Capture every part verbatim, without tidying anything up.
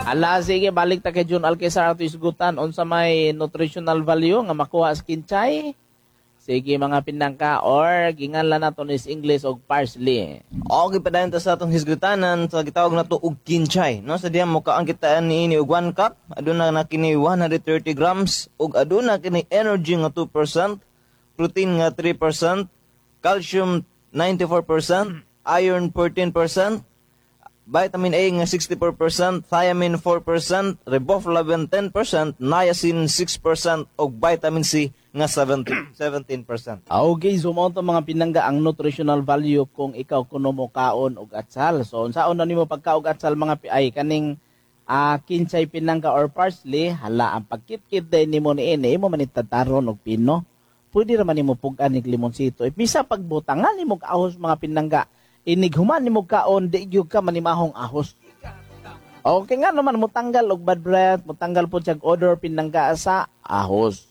Ala, sige, balik ta kay Jun Alquezar ato isgutan. Unsa may nutritional value nga makuha sa kinchay? Sige, mga pinangka, or ginganlan nato is English og parsley. Okay pa dayon ta sa atong hisgutanan sa gitawag na to og kinchay, no? Sa diyan mo ka ang kitaan niini og one cup, aduna na kini one hundred thirty grams ug aduna kini energy nga two percent, protein nga three percent, calcium ninety-four percent, iron fourteen percent, vitamin A nga sixty-four percent, thiamine four percent, riboflavin ten percent, niacin six percent ug vitamin C nga seventeen percent. Okay, so mo to mga pinangga ang nutritional value kung ikaw kuno mo kaon og atsal. So unsaon na nimo pagkaog atsal mga pi ay kaning uh, kinsay pinangga or parsley, hala ang pagkit-kit day nimo niini imo man itataron og pino. Pwede ra man nimo pugan nig limonsito. Ipisa pagbutangan nimo ahos mga pinangga. Inig human nimo kaon di gyud ka manimahong ahos. Okay nga naman mo tanggal og bad breath, mo tanggal po siya odor pinangga sa ahos.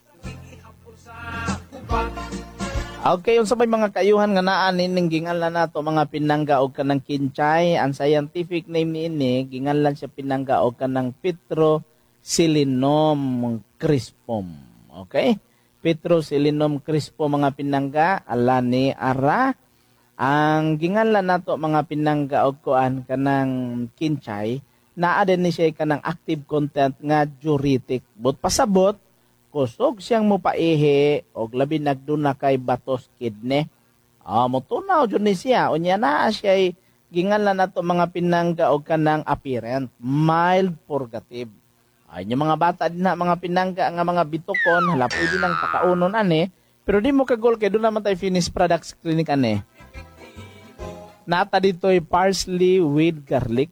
Okay, unsa may mga kayuhan nga naa nining ginganlan nato mga pinangga og kanang kinchay, ang scientific name niini ginganlan siya pinangga og kanang Petroselinum crispum. Okay? Petroselinum crispum mga pinangga, ala ni ara ang ginganlan nato mga pinangga og kuan kanang kinchay, naa din ni siya kanang active content nga diuretic. But pasabot kusog siyang mopaihi og labi nagduna kay batos kidney. Ah, mo tunaw jud ni siya unya naa siya ginganlan nato mga pinangga og kanang apparent mild purgative. Ay yung mga bata din na mga pinangga nga mga bitokon hala pwede nang pakaunon ani pero di mo kagol kay do naman tay finished products clinic ani. Nata dito'y parsley with garlic.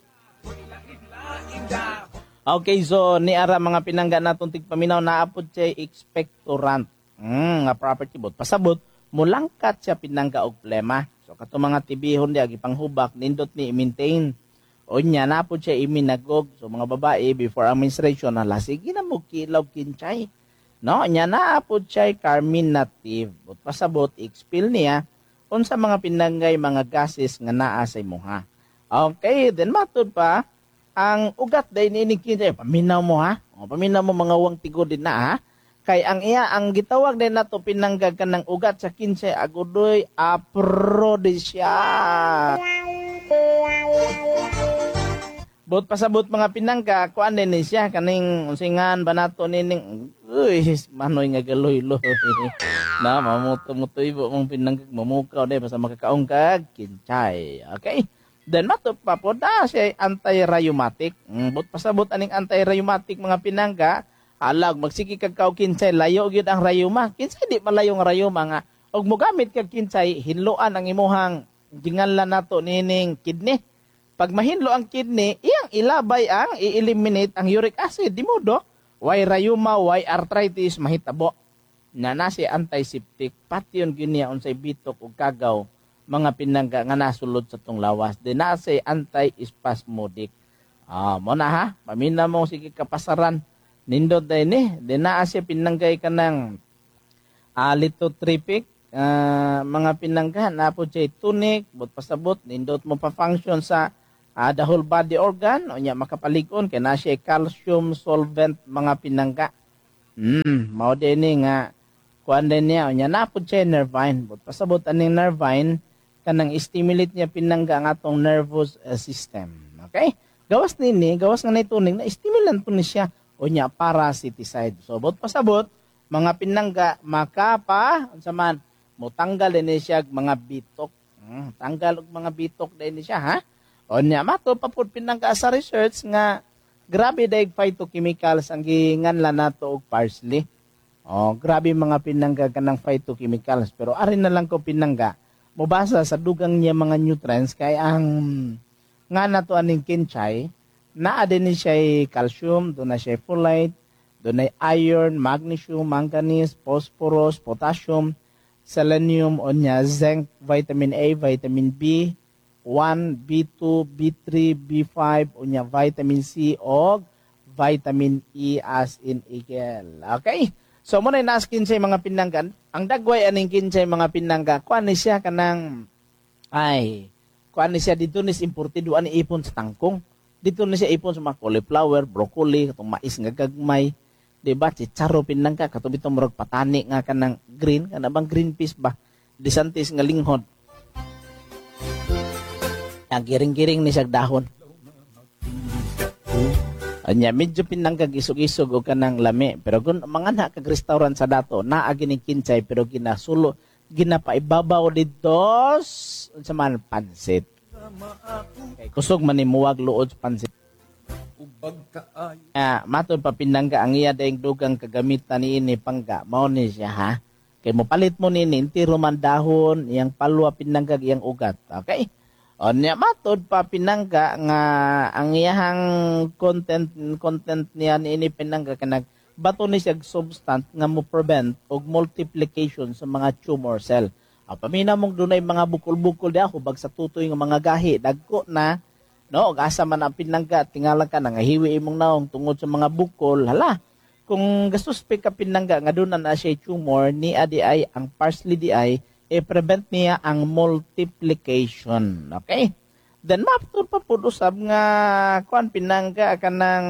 Okay, so ni ara mga pinangga natong tigpaminaw naapod siya expectorant. Mm, nga property bot. Pasabot, mulangkat siya pinangga og plema. So kato mga tibihon di agi panghubak nindot ni i-maintain. O nya naapod siya iminagog. So mga babae before ang menstruation hala sige na mo kilaw kinchay. No, nya naapod siya carminative. Bot pasabot expel niya unsa mga pinanggay mga gases nga naa sa imuha. Okay, then matud pa ang ugat day ni kinchay paminaw mo ha. O paminaw mo mga wang tigo din na ha. Kay ang iya ang gitawag din nato pinanggag kanang ugat sa kinchay agudoy aphrodisia. Bot pasabot mga pinangga kuan din ni siya kaning usingan ba nato nining uy manoy nga galoy-loy. Na mamuto-muto ibo mong pinanggag mamukaw day basta makakaong kag kinchay. Okay? Then mato pa po da siya anti-rheumatic. Mm, but pasabot aning anti-rheumatic mga pinangga, halag magsiki kag kaog kinchay layo gyud ang rheuma. Kinsay di malayo ang rheuma nga. Og mogamit kag kinchay hinloan ang imuhang ginganlan nato nining kidney. Pag mahinlo ang kidney, iyang ilabay ang i-eliminate ang uric acid di modo. Why rheuma, why arthritis mahitabo. Na na si antiseptic pati yon gyud niya unsay bitok ug kagaw mga pinangga nga nasulod sa tong lawas. Din na say anti-spasmodic. Ah, mo na ha. Pamina mo sige kapasaran. Nindot day ni. Din na siya pinanggay ka ng uh, lithotriphic. Uh, mga pinangga na po siya tunic. But pasabot. Nindot mo pa function sa uh, the whole body organ. O niya makapaligon. Kaya na siya calcium solvent mga pinangga. Hmm, mao din ni nga. Kuan din niya. O niya na po siya nervine. But pasabot aning nervine. Kanang stimulate niya pinangga ang atong nervous uh, system. Okay? Gawas nini, gawas nga naituning na stimulant po ni siya o niya parasiticide. So, bot pasabot, mga pinangga makapa, unsa man, mo tanggal din siya mga bitok. Hmm, tanggal og mga bitok din siya, ha? O niya, mato papud pinangga sa research nga grabe daig phytochemicals ang ginganlan nato og parsley. O, grabe mga pinangga kanang phytochemicals. Pero arin na lang ko pinangga, mubasa sa dugang niya mga nutrients kay ang nga nato aning kinchay naa din ni siya calcium, doon na siya folate, doon na iron, magnesium, manganese, phosphorus, potassium, selenium, o niya zinc, vitamin A, vitamin B one, B two, B three, B five, o niya vitamin C o vitamin E as in eagle. Okay? So muna yung nas kinchay mga pinanggan, ang dagway aning kinchay mga pinangga, kuan ni siya kanang, ay, kuan ni siya dito nis importido ani ipon sa tangkong. Dito na siya ipon sa mga cauliflower, broccoli, katong mais nga gagmay, di ba? Chicharo pinangga, katong bitong murag patani nga kanang green, kana bang green peas ba? Disantis nga linghod. Ang giring-giring ni siya dahon. Anya, medyo pinanggag isog-isog o kanang lami. Pero kung mga na kag restaurant sa dato, naagi ni kinchay, pero ginasulo, ginapaibabaw dito sa man pansit. Okay, kusog manimuwag luod sa pansit. Ah, matod pa pinangga ang iya daing dugang kagamitan ni ini pangga. Mao ni siya ha. Kay mo palit mo ni intiro man dahon, iyang palwa pinanggag iyang ugat. Okay? O niya matod pa pinangga nga ang iyang content content niya ni ini pinangga kanag bato ni siya substance nga mo prevent og multiplication sa mga tumor cell. O pamina mong dunay mga bukol-bukol di ako bag sa tutoy nga mga gahi dagko na no og asa man ang pinangga tingala ka na nga hiwi imong naong tungod sa mga bukol hala. Kung gastos pa ka pinangga nga doon na siya tumor ni adi ay ang parsley di ay i-prevent niya ang multiplication. Okay? Then, mapatod pa po usab nga kuan pinangga ka ng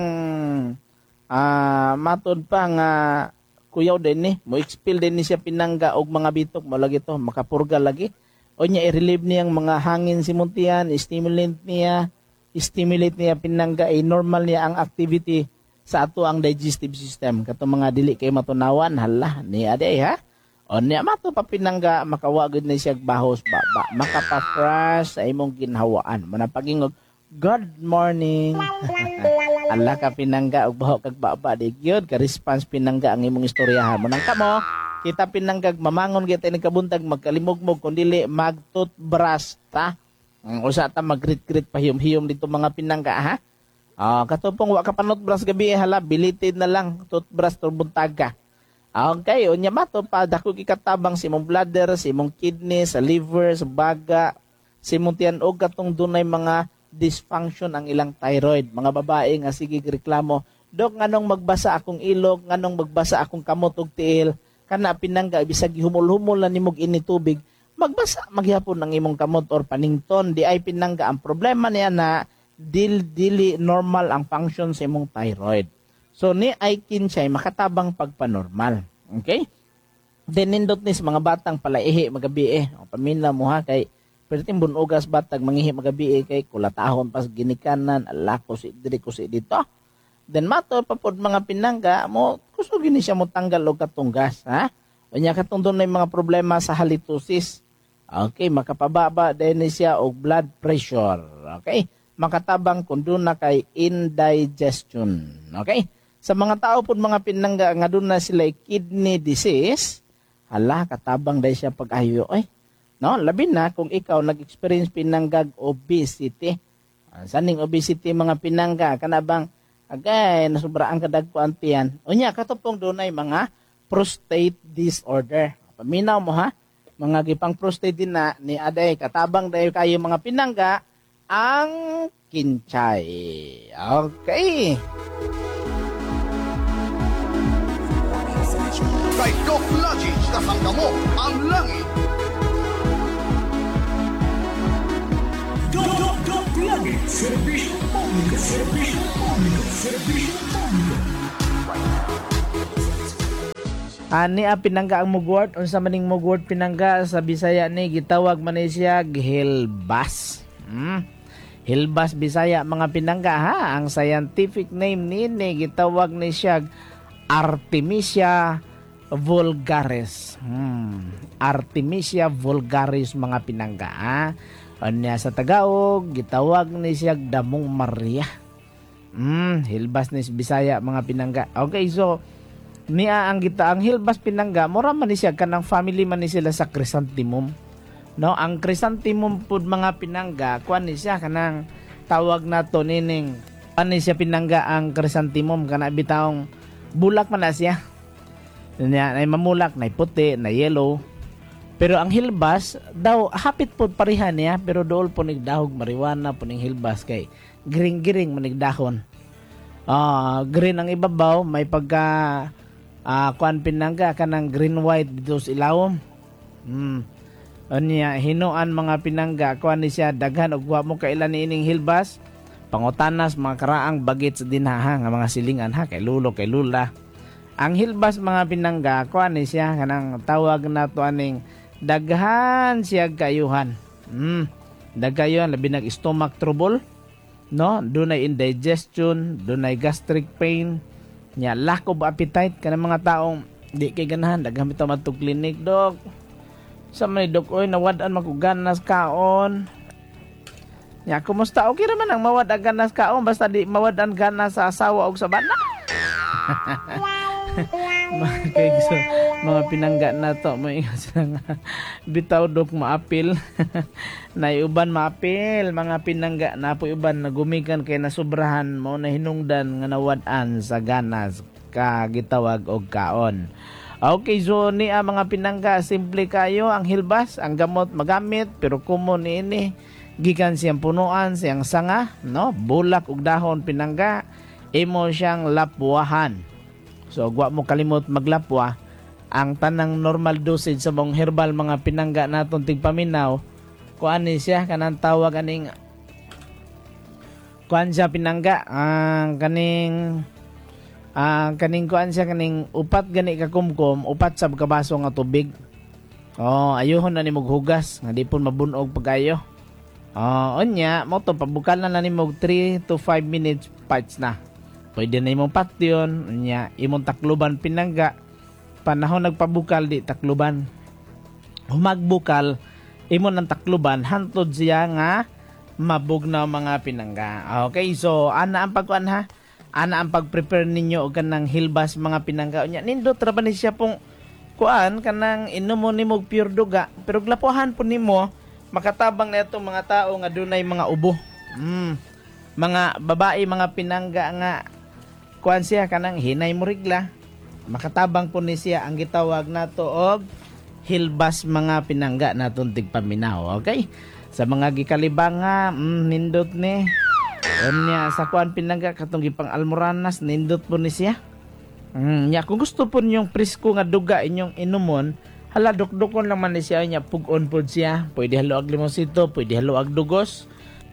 uh, matod pa nga kuyaw din ni. Mo expel din ni siya pinangga og mga bitok. Malagi to, makapurga lagi. O niya i-relieve niyang mga hangin simuntian, stimulant niya, stimulate niya pinangga, ay normal niya ang activity sa ato ang digestive system. Kato mga dili kay matunawan, hala, ni aday ha? O niya mato pa pinangga makawagod na siya bahos baba makapa-fresh sa imong ginhawaan manapagingog good morning ala ka pinangga og baho kag baba di gyud ka response pinangga ang imong istoryahan mo nang kamo kita pinanggag mamangon kita ni kabuntag magkalimugmog kun dili mag-toothbrush ta ang usa ta mag-grit-grit pahiyom-hiyom dito mga pinangga ha ah katupong wa ka pa toothbrush gabi hala bilited na lang toothbrush tur buntaga. Okay, o niya mato pa, dako kikatabang si mong bladder, si mong kidney, sa liver, sa baga, si mong tiyanog katong dunay mga dysfunction ang ilang thyroid. Mga babae nga sige reklamo, Dok, nganong magbasa akong ilog, nganong magbasa akong kamot og tiil, kana pinangga, bisag humul-humul na nimog ini tubig, magbasa, maghapon ng imong kamot or panington, di ay pinangga. Ang problema niya na, dil, dili normal ang function sa imong thyroid. So, ni ay kinsay makatabang pagpanormal. Okay? Then, nindot ni sa mga batang palaihi magabi eh. O, pamina mo ha, kay perting bunugas batag mangihi magabi eh, kay kulatahon pas ginikanan, alako si diri ko si dito. Then, mato papod mga pinangga mo, gusto gini siya mo tanggal o katunggas, ha? O niya katong doon na mga problema sa halitosis. Okay, makapababa din siya og blood pressure. Okay? Makatabang kung doon na kay indigestion. Okay? Sa mga tao po mga pinangga nga doon na sila kidney disease, hala, katabang dahil siya pag-ayo. Ay, no, labi na kung ikaw nag-experience pinanggag obesity. Saning obesity mga pinangga, kanabang, agay, nasubraan kadagpuan tiyan. O niya, katupong doon ay mga prostate disorder. Paminaw mo ha, mga gipang prostate din na ni aday, katabang dahil kayo mga pinangga, ang kinchay. Okay. Kay Doc Logis, kasangga mo ang langit. Doc Doc Doc Logis, serbisyo publiko, serbisyo publiko, serbisyo publiko. Ani a pinangga ang mugword, unsa maning mugword pinangga sa Bisaya ni gitawag man ni siya hilbas. Hmm. Hilbas Bisaya mga pinangga ha, ang scientific name ni ni gitawag ni siya Artemisia vulgaris. Hmm. Artemisia vulgaris mga pinangga. Ha? Anya sa Tagalog, gitawag ni siya Damong Maria. Hmm. Hilbas ni Bisaya mga pinangga. Okay, so niya ang kita ang hilbas pinangga, mura man ni siya kanang family man ni sila sa chrysanthemum. No, ang chrysanthemum pud mga pinangga, kuan ni siya kanang tawag nato nining kuan ni siya pinangga ang chrysanthemum kana bitawng bulak man na siya. Niya, na mamulak, na puti, na yellow. Pero ang hilbas, daw, hapit po parihan niya, pero dool po nigdahog marijuana po ning hilbas kay giring-giring manigdahon. Uh, green ang ibabaw, may pagka uh, kuan pinangga, kanang green-white dito sa ilawom. Hmm. Niya, hinuan mga pinangga, kuan ni siya, daghan, og wa mo kailan ni ining hilbas, pangutanas mga karaang bagit sa dinha nga mga silingan ha kay lulo kay lula. Ang hilbas mga pinangga kuan ni siya kanang tawag nato aning daghan siya kayuhan. Mm, daghayon labi nag stomach trouble, no? Dunay indigestion, dunay gastric pain, nya lack of appetite kanang mga taong di kay ganahan daghan bitaw madto klinik dok. Sa man dok oy nawad-an makuganas kaon. Nya kumusta okay ra man ang mawad ang ganas kaon basta di mawad ang ganas sa asawa og sa bana. mga kay so, mga pinangga na to mo ingat sila nga bitaw dok maapil na uban maapil mga pinangga na po uban nagumikan kay nasubrahan mo na hinungdan nga nawad-an sa ganas ka gitawag og kaon. Okay, so ni ang mga pinangga simple kayo ang hilbas ang gamot magamit pero kumo ni ini gikan siyang punuan siyang sanga no bulak ug dahon pinangga imo siyang lapwahan. So, gwa mo kalimot maglapwa. Ang tanang normal dosage sa mong herbal mga pinangga naton tigpaminaw, kuan ni siya kanang tawag aning kuan siya pinangga ang kaning ang kaning kuan siya kaning upat gani ka kumkum, upat sab ka baso nga tubig. Oh, ayohon na nimog hugas nga di pun mabunog pagayo. Oh, onya mo to pabukal na nimo three to five minutes parts na. Pwede na imong patyon, nya imong takluban pinangga. Panahon nagpabukal di takluban. Humagbukal imo ng takluban hantod siya nga mabugnaw mga pinangga. Okay, so ana ang pagkuan ha. Ana ang pag-prepare ninyo og kanang hilbas mga pinangga. Nya nindot ra ba ni siya pong kuan kanang inom nimo pure duga, pero glapuhan po nimo makatabang na itong mga tao nga dunay mga ubo. Mm. Mga babae mga pinangga nga kuan siya kanang hinay mo rigla makatabang po ni siya ang gitawag nato og hilbas mga pinangga naton tigpaminaw. Okay, sa mga gikalibang nga mm, nindot ni unya sa kuan pinangga katong gipang almoranas nindot po ni siya. Mm, nya kung gusto po ninyong presko nga duga inyong inumon hala dukdukon lang man ni siya nya pugon pod siya pwede halo ag limonsito pwede halo ag dugos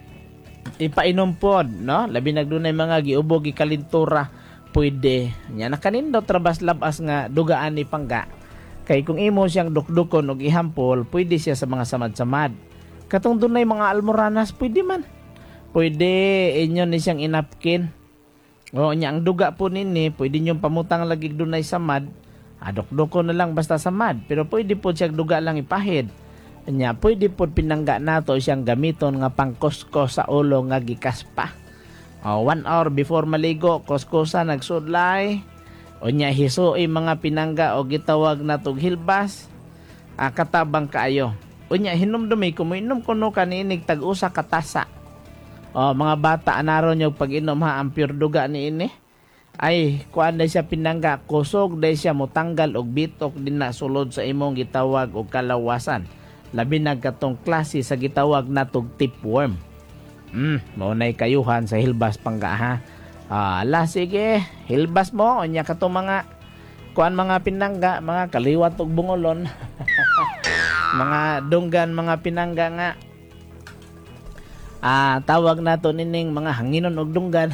ipainom pod no labi nagdunay mga giubo gikalintura pwede nya nakanindot trabas labas nga dugaan ni pangga kay kung imo siyang dukdukon og ihampol pwede siya sa mga samad-samad katong dunay mga almoranas pwede man pwede inyo ni siyang inapkin o nya ang duga po nini pwede nyo pamutang lagi dunay samad adukdukon na lang basta samad pero pwede po siyang duga lang ipahid nya pwede po pinangga nato siyang gamiton nga pangkusko sa ulo nga gikaspa. Oh, one hour before maligo, kuskusa nagsudlay. O nya hisui mga pinangga o gitawag natog hilbas. Ah, katabang kaayo. O nya hinumdumi kung inom kuno kaninig tag-usa ka tasa. O mga bata anaron yung pag-inom ha ang pure duga ni ini. Ay kuan day siya pinangga kusog day siya motanggal og bitok din na sulod sa imong gitawag og kalawasan. Labi nagkatong klase sa gitawag natog tipworm. Hmm, maunay kayuhan sa hilbas pangga ha. Ah, ala sige, hilbas mo nya katong mga kuan mga pinangga, mga kaliwat ug bungolon. Mga dunggan mga pinangga nga. Ah, tawag nato nining mga hanginon og dunggan.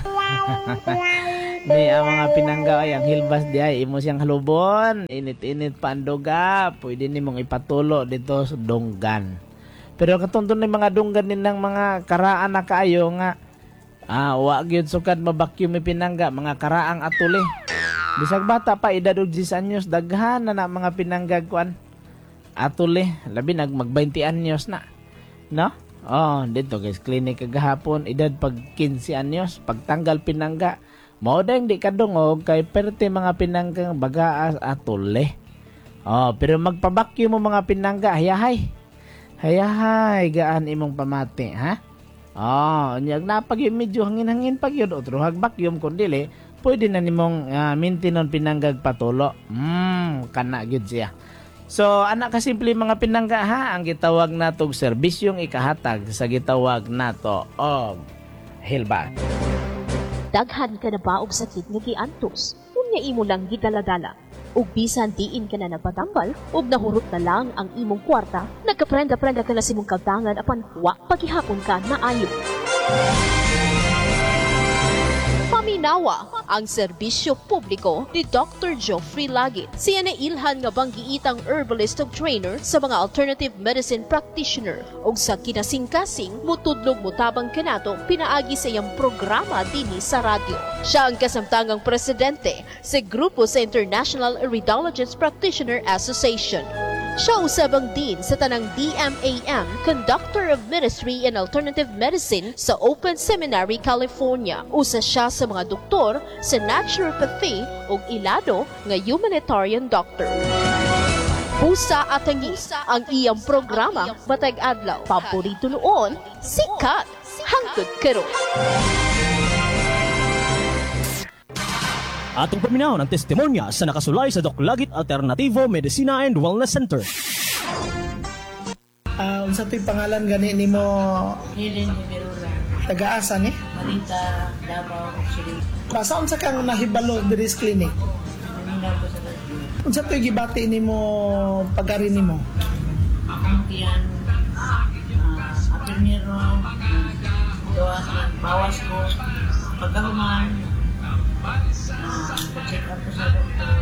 Ni ang mga pinangga ay ang hilbas di ay imo siyang halubon init-init pa ang duga pwede nimong ipatulo dito sa dunggan pero katong ni mga dunggan nilang mga karaan na kaayo nga ah wa gyud sukad mabakyum mi pinangga mga karaang atuli bisag bata pa edad og ten anyos daghan na, na mga pinangga kuan atuli labi nag mag twenty anyos na no oh dito guys clinic kagahapon edad pag fifteen anyos pagtanggal pinangga mao dang di kadungog kay perte mga pinanggang bagaas atole. Oh, pero magpabakyo mo mga pinangga, hayahay. Hayahay gaan imong pamati, ha? Oh, nyag napag yung medyo hangin-hangin pag yun otro hagbakyum kun dili, pwede na nimong uh, mintinon pinanggag patulo. Hmm, kana gyud siya. So, anak ka simple mga pinangga ha, ang gitawag natog serbisyong ikahatag sa gitawag nato og hilbas. Daghan ka na ba og sakit nga giantos? Unya imo lang gidaladala. Ug bisan diin ka na nagpatambal, ug nahurot na lang ang imong kwarta, nagkaprenda-prenda ka na simong kabtangan apan wa paghihapon ka na ayo. Paminawa ang serbisyo publiko ni Doctor Geoffrey Lagit. Siya na ilhan nga banggiitang herbalist ug trainer sa mga alternative medicine practitioner ug sa kinasing-kasing mutudlog mutabang kanato pinaagi sa iyang programa dinhi sa radyo. Siya ang kasamtangang presidente sa grupo sa International Iridologist Practitioner Association. Siya usabang din sa tanang D M A M, Conductor of Ministry in Alternative Medicine sa Open Seminary, California. Usa siya sa mga doktor sa naturopathy ug ilado nga humanitarian doctor. Pusa at hangis ang iyang programa matag adlaw. Paborito noon, sikat, hangtod karon. Atong paminahon ang testimonya sa nakasulay sa Doc Lagit Alternativo Medicina and Wellness Center. Ah, unsa to'y pangalan gani nimo? Helen Mimerula, Taga-asa ni? Marita, Davao, Chile. Basta unsa kang nahibalo diri sa clinic? Naminaw ko sa Lagyo. Unsa to'y gibati nimo pagari nimo? Akong tiyan, uh, apernero, gawas ng bawas ko, pagkahuman, uh, check up ko sa doktor,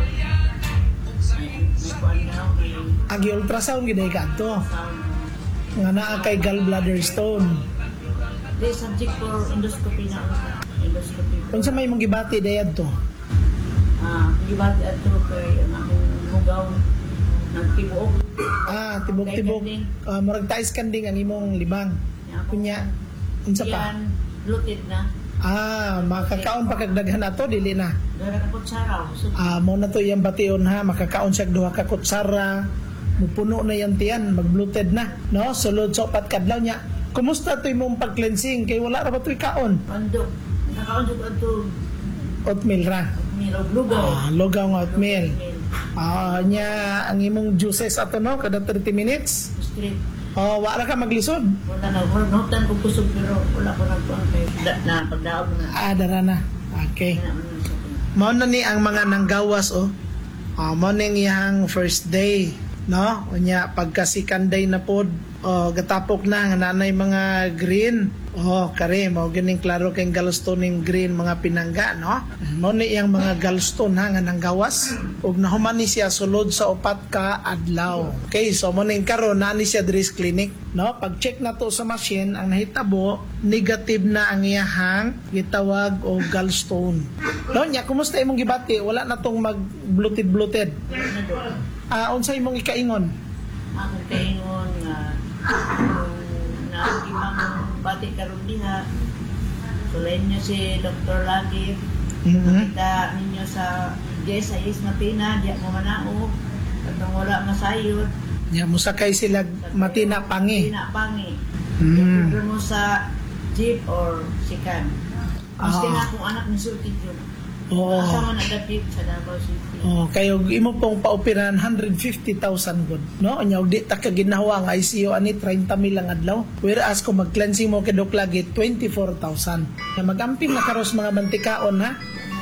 may kuhan na ako, may Agi ultrasound gid ay kadto. sound. Nga naa kay gallbladder stone. They subject for endoscopy na ako. Endoscopy. Unsa may mong gibati dayad to? Ah, gibati at to kay ang akong hugaw ng tibuok. Ah, tibok-tibok. Kay Ah, murag tais kanding ang imong libang. Kunya unsa pa? Yan, bloated na. Ah, makakaon pa kag daghan ato dili na. Gara ka po saraw. So, Ah, mo na to iyang bation ha, makakaon siya og duha ka kutsara. Mupuno na yan tiyan, mag-bloated na, no? Sulod sa upat kadlaw niya. Kumusta to imong pag-cleansing? Kay wala ra ba to'y kaon? pandok. Nakakaunod at to, Oatmeal ra. miraw, lugaw. Ah, lugaw nga oatmeal. Ah, nya ang imong juices ato no kada thirty minutes. Street. Oh, wala ka maglisod. Wala na, wala notan ko kusog pero wala ko nagpuan kay da, na pagdaog na. Ah, dara na. Okay. Kaya naman sa akin. Mao na ni ang mga nanggawas oh. Ah, mao ning iyang first day, no? Unya pagka second day na pod, oh, gatapok na nga nanay mga green. Oh, kare mao gining klaro kay gallstone ning green mga pinangga, no? Mao ni iyang mga gallstone ha nga nanggawas ug nahuman ni siya sulod sa upat ka adlaw. Okay, so mo ning karon na ni siya diri sa clinic, no? Pag check na to sa machine ang nahitabo negative na ang iyahang gitawag og gallstone. No, nya kumusta imong gibati? Wala na tong mag bloated bloated. Ah, unsa imong ikaingon? Ako kaingon nga kung naagimang bati karon diha. Sulayin niyo si Doctor Lagi. Mhm. Kita ninyo sa J S I S Matina, diya mo manao. Katong wala masayod. Nya musakay sila matina pangi. Pinapangi. Mm. Diya mo sa jeep or sikan. Mas Ah. na akong anak ni Sulti yun. Oo. Asa man nagdapit sa Davao City. Oh, kayo imo pong paoperahan one hundred fifty thousand good, no? Nya og di ta ka ginawa nga I C U ani thirty mil lang adlaw. Whereas kung mag-cleansing mo kay Doc Lagi twenty-four thousand. Nya magamping na karos mga mantikaon ha.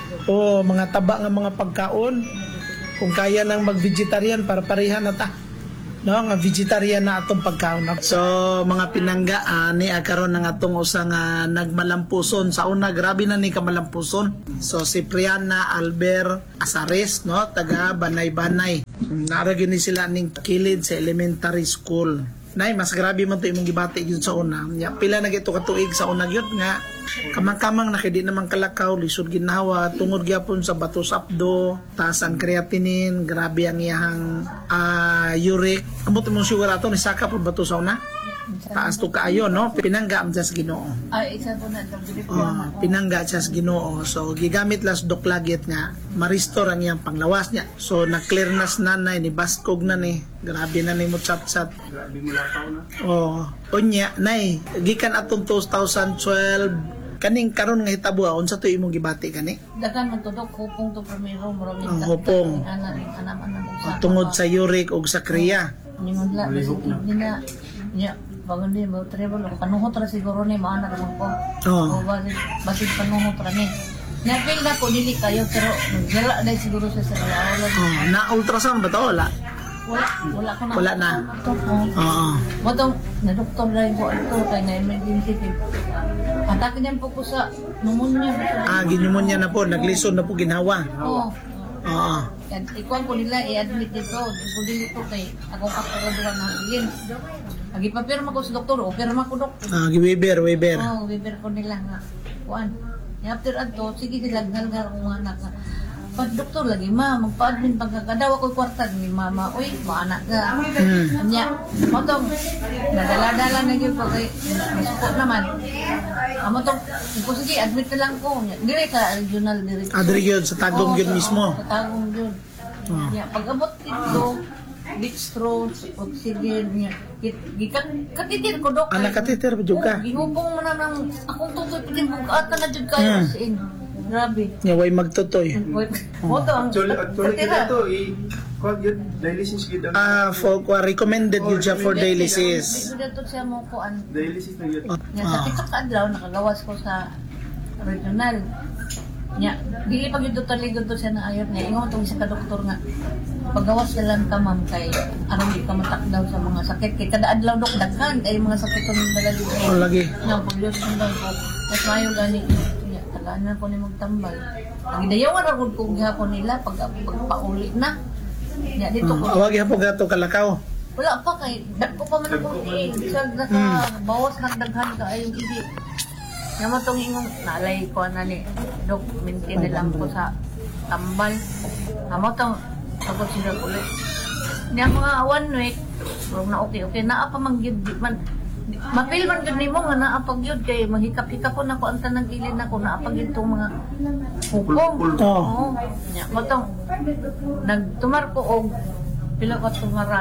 O mga taba nga mga pagkaon. Kung kaya nang mag-vegetarian para pareha na ta. No, nga vegetarian na atong pagkaon. So, mga pinanggaan ni karon ng atong usa nga nagmalampuson. Sa una, grabe na ni kamalampuson. So, si Priana Albert Asares, no, taga Banay-Banay. Naragin ni sila ning kilid sa elementary school. Nay, mas grabe man to imong gibati yun sa una. Nya, pila na gito katuig sa una gyud nga kamang-kamang na kay di naman kalakaw, lisod ginawa, tungod gyapon sa bato sapdo, taas ang creatinine, grabe ang iyang uh, uric. Amot mo siguro ato ni saka pud bato sa una. Taas to kaayo, no? Pinangga am sa Ginoo. Ay, isa po na itong Oh, pinangga siya sa Ginoo. So gigamit las Doc Lagit nga ma-restore ang iyang panglawas niya. So na-clear nas nanay ni baskog na ni. Grabe na ni mo chat-chat. Grabe milakaw na. Oh, unya nay, gikan atong two thousand twelve kaning karon nga hitabo unsa to imong gibati kani? Dagan man tudok hupong to primero marami Ang hupong. ana rin anaman na Oh, tungod sa uric ug sa kriya. ningon la di na nya bagon di mo travel ko kanuhot ra siguro ni maana ra ko. Oh. O basit basit panuhot ra ni. Napil na ko dili kayo pero nagdala na siguro sa sa wala. Oh, na ultrasound ba to wala? Wala, wala ko na. Wala na. Ito po. Oo. Motong, na doktor rin po ito, kay na emergency. Atakin din po ko sa pneumonia. Ah, ginumonya na po, naglison na po ginhawa. Oo. Oo. Yan, ikuan po nila i-admit dito. Ito dito kay akong kakaraduhan ng bilin. Lagi pa pero ko sa doktor, o pero ko doktor. Ah, giweber, weber. Oo, biber ko nila nga. Kuan. After ato, sige dilagdal nga akong anak nga. Pag doktor lagi, ma, magpa-admin pagkakadawa ko kwarta ni mama. Uy, maanak ka. Hmm. Nya, motong, nadala-dala na yun pag masuko naman. Ah, motong, ko sige, admit na lang ko. Nya, dire ka, regional dire. Adri yun, sa tagong yun mismo. Sa tagong yun. Ah. Nya, pag abot dito, dextrose, oxygen, nya, katitir ko, dok. Ah, nakatiter pa dyan ka? Oo, gihubong mo na ng, akong tutoy, pitin mo, ata na dyan kayo Hmm. as in. Grabe. Nga, way magtutoy. Moto ang Actually, actually katira. kita to, i kung yun, dialysis kita. Ah, for, uh, recommended yun siya for dialysis. Dito dito siya mo ko an. Dialysis na yun. Nya sa Ah. tikak adlaw nakagawas ko sa regional. Nya dili pag dito taligod to siya na ayot niya. Ingon tong isa ka doktor nga. Paggawas ka lang ka ma'am kay aron di ka matakdaw sa mga sakit kay kada adlaw dok daghan kay mga sakit ko dala dito. Oh, lagi. Na paglos sundan ko. Mas mayo gani nya tagaan na ko ni magtambal. Ang dayawan ra gud ko gihapon nila pag pagpauli na. Nya dito ko. Ah, awag po gato kalakaw. Wala pa kay dagko pa man ako i sa naka bawas nagdaghan ka ayong idi. Nga tong ingong nalay ko na ni dok maintain na lang ko sa tambal. Amo tong ako sila ulit. Niya mga one week kung na okay okay naa pa man gyud di man mapil man gyud nimo nga naa pa gyud kay mahikap-hikap ko nako ang tanang gilid nako naa pa gyud tong mga hukong. Oo. Oo. Nya mo tong nagtumar ko og pila ka tumaran.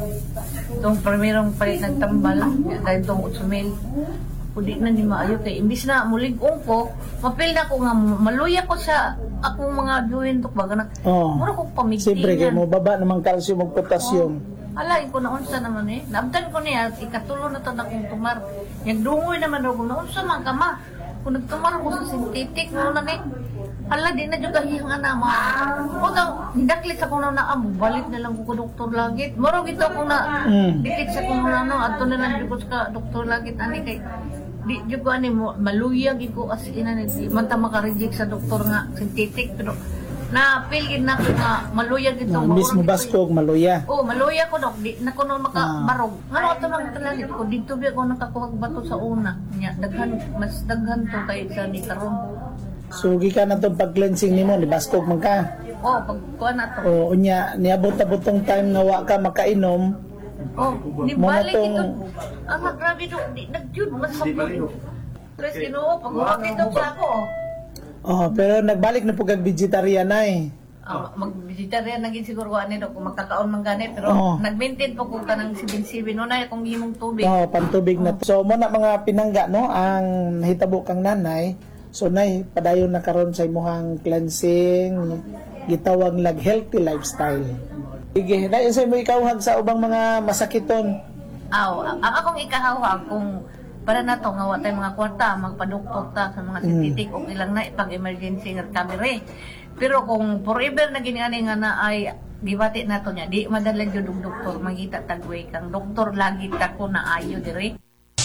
Tong primerong palit ng tambal, dahil tong eight mil. Kung di na ni maayo kay imbis na mulig-ong ko, mapil na ko nga maluya ko sa akong mga duwin tok baga na. Oo. Mura ko pamigtingan. Siyempre, kay mo baba naman calcium o potassium. Alay ko na unsa naman eh. Naabdan ko niya ikatulo na to na kong tumar. Yang dungoy naman ako na unsa man ka ma. Kung nagtumar ko sa synthetic mo na ni. Hala di na jud kahiyang ana ma. O daw hidaklit ako na naa balik na lang ko ka doktor lagit. Moro gito ko na Mm. dikit sa kung ano adto na lang jud ko ka doktor lagit ani kay di jud ko ani mo maluyag iko as ina ni di man ta maka-reject sa doktor nga synthetic pero na feel gid na ko nga maluyag ito. Ah, imbis mo baskog, maluya. Oh, maluya ko dok, di na ko no Ah. makabarog. Ngano ato nang talalit ko dito bi ako nakakuha og bato sa una. Nya daghan mas daghan to kay sa ni karon. Sugi ka na itong pag-cleansing ni mo, di baskog man ka. Oh, pag kuha na to. O unya, niabot-abot tong time na wa ka makainom, Oh, di Mo na balik tong- ito. Ang grabe dok, di nagyud mas sabog. Tres Ginoo, pag wa kay dok sa ako. oh, pero nagbalik na po kag vegetarian na eh. Ah, mag-vegetarian na gid siguro ko ani dok kung magkakaon man gani pero Oo. nag-maintain po ko kanang seven seven unay akong gihimong tubig. Oh, pantubig na. So mo na mga pinangga no, ang hitabo kang nanay. So nay, padayon na karon sa imuhang cleansing, gitawag lag healthy lifestyle. Sige, na sa mo ikawhag sa ubang mga masakiton. Aw, ang akong ikahawag kung para na to nga wa tay mga kwarta magpaduktok ta sa mga sintetik o ilang na pag emergency nga recovery. Pero kung forever na giniani nga na ay gibati na to nya, di madalag jud og doktor mangita tagway kang doktor lagi ta ko na ayo diri.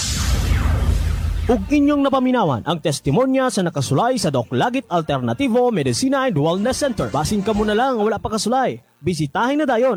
Ug inyong napaminawan ang testimonya sa nakasulay sa Doc Lagit Alternativo Medicina and Wellness Center. Basin ka muna lang, wala pa kasulay. Bisitahin na dayon